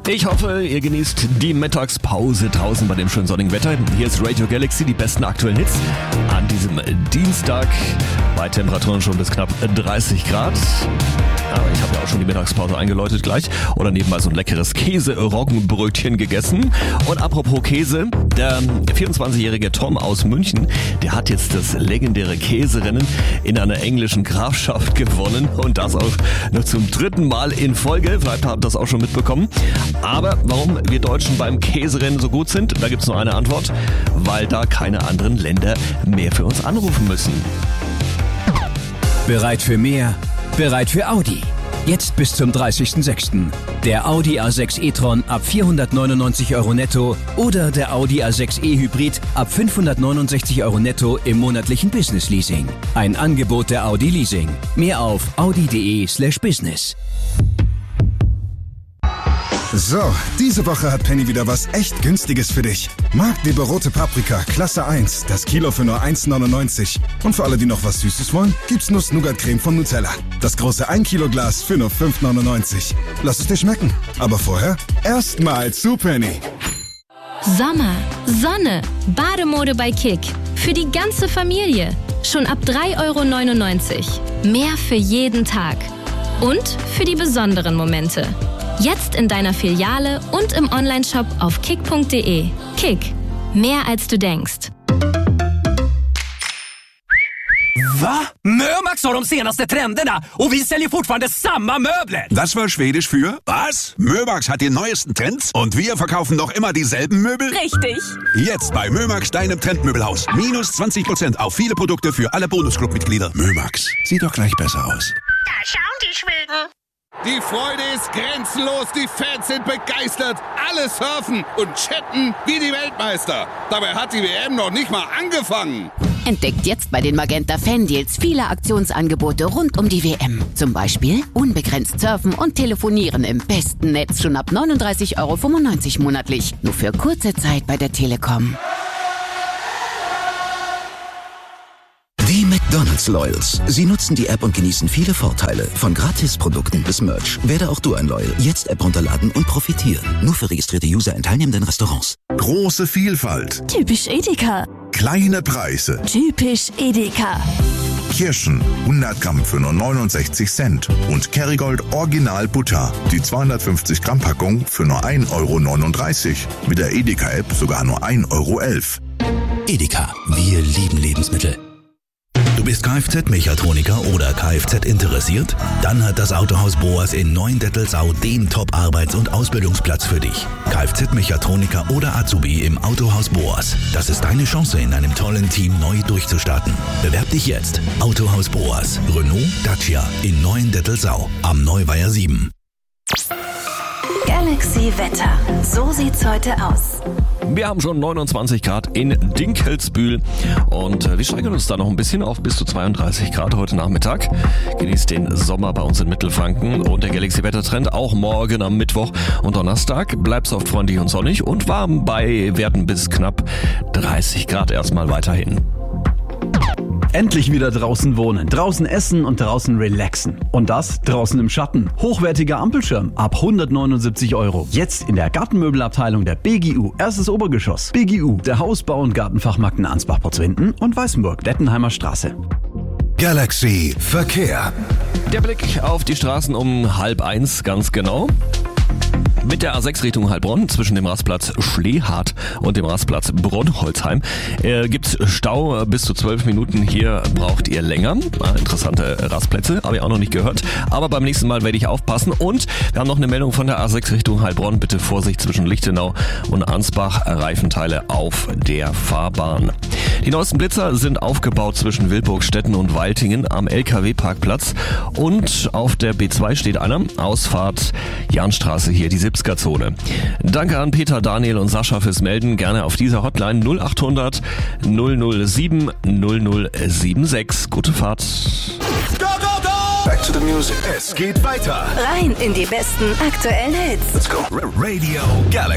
Ich hoffe, ihr genießt die Mittagspause draußen bei dem schönen sonnigen Wetter. Hier ist Radio Galaxy, die besten aktuellen Hits an diesem Dienstag bei Temperaturen schon bis knapp 30 Grad. Aber ich habe ja auch schon die Mittagspause eingeläutet gleich oder nebenbei so ein leckeres Käse-Roggenbrötchen gegessen. Und apropos Käse, der 24-jährige Tom aus München, der hat jetzt das legendäre Käserennen in einer englischen Grafschaft gewonnen und das auch noch zum 3. Mal in Folge. Vielleicht habt ihr das auch schon mitbekommen. Aber warum wir Deutschen beim Käserennen so gut sind, da gibt's nur eine Antwort. Weil da keine anderen Länder mehr für uns anrufen müssen. Bereit für mehr? Bereit für Audi. Jetzt bis zum 30.06. Der Audi A6 e-tron ab 499 € netto oder der Audi A6 e-Hybrid ab 569 € netto im monatlichen Business Leasing. Ein Angebot der Audi Leasing. Mehr auf audi.de/business. So, diese Woche hat Penny wieder was echt Günstiges für dich. Marktliebe rote Paprika, Klasse 1, das Kilo für nur 1,99. Und für alle, die noch was Süßes wollen, gibt's Nuss-Nougat-Creme von Nutella. Das große 1 Kilo Glas für nur 5,99. Lass es dir schmecken. Aber vorher erstmal zu Penny. Sommer, Sonne, Bademode bei Kick. Für die ganze Familie. Schon ab 3,99 €. Mehr für jeden Tag. Und für die besonderen Momente. Jetzt in deiner Filiale und im Onlineshop auf kick.de. Kick. Mehr als du denkst. Va? Mömax har de senaste trenderna och vi säljer fortfarande samma möbler. Das war Schwedisch für was? Mömax hat die neuesten Trends und wir verkaufen noch immer dieselben Möbel? Richtig. Jetzt bei Mömax, deinem Trendmöbelhaus. Minus 20% auf viele Produkte für alle Bonusclub-Mitglieder. Mömax, sieht doch gleich besser aus. Da schauen die Schweden. Die Freude ist grenzenlos, die Fans sind begeistert, alle surfen und chatten wie die Weltmeister. Dabei hat die WM noch nicht mal angefangen. Entdeckt jetzt bei den Magenta Fan-Deals viele Aktionsangebote rund um die WM. Zum Beispiel unbegrenzt surfen und telefonieren im besten Netz schon ab 39,95 € monatlich. Nur für kurze Zeit bei der Telekom. Die McDonald's Loyals. Sie nutzen die App und genießen viele Vorteile. Von Gratisprodukten bis Merch. Werde auch du ein Loyal. Jetzt App runterladen und profitieren. Nur für registrierte User in teilnehmenden Restaurants. Große Vielfalt. Typisch Edeka. Kleine Preise. Typisch Edeka. Kirschen, 100 Gramm für nur 69 Cent. Und Kerrygold Original Butter. Die 250 Gramm Packung für nur 1,39 €. Mit der Edeka-App sogar nur 1,11 € Edeka. Wir lieben Lebensmittel. Du bist Kfz-Mechatroniker oder Kfz interessiert? Dann hat das Autohaus Boas in Neuendettelsau den Top-Arbeits- und Ausbildungsplatz für dich. Kfz-Mechatroniker oder Azubi im Autohaus Boas. Das ist deine Chance, in einem tollen Team neu durchzustarten. Bewerb dich jetzt. Autohaus Boas. Renault, Dacia in Neuendettelsau am Neuweiher 7. Galaxy Wetter. So sieht's heute aus. Wir haben schon 29 Grad in Dinkelsbühl und wir steigern uns da noch ein bisschen auf bis zu 32 Grad heute Nachmittag. Genießt den Sommer bei uns in Mittelfranken und der Galaxy-Wettertrend auch morgen am Mittwoch und Donnerstag. Bleibt's oft freundlich und sonnig und warm bei Werten bis knapp 30 Grad erstmal weiterhin. Endlich wieder draußen wohnen, draußen essen und draußen relaxen. Und das draußen im Schatten. Hochwertiger Ampelschirm ab 179 €. Jetzt in der Gartenmöbelabteilung der BGU. Erstes Obergeschoss. BGU, der Hausbau- und Gartenfachmarkt in Ansbach-Potzwinden und Weißenburg, Dettenheimer Straße. Galaxy Verkehr. Der Blick auf die Straßen um 12:30 ganz genau. Mit der A6 Richtung Heilbronn zwischen dem Rastplatz Schlehart und dem Rastplatz Bronholzheim gibt's Stau bis zu 12 Minuten. Hier braucht ihr länger. Interessante Rastplätze, habe ich auch noch nicht gehört. Aber beim nächsten Mal werde ich aufpassen. Und wir haben noch eine Meldung von der A6 Richtung Heilbronn. Bitte Vorsicht zwischen Lichtenau und Ansbach. Reifenteile auf der Fahrbahn. Die neuesten Blitzer sind aufgebaut zwischen Wilburgstetten und Waltingen am LKW-Parkplatz. Und auf der B2 steht einer. Ausfahrt Jahnstraße hier, die 70er-Zone. Danke an Peter, Daniel und Sascha fürs Melden. Gerne auf dieser Hotline 0800 007 0076. Gute Fahrt. Go, go, go! Back to the music. Es geht weiter. Rein in die besten aktuellen Hits. Let's go. Radio Galaxy.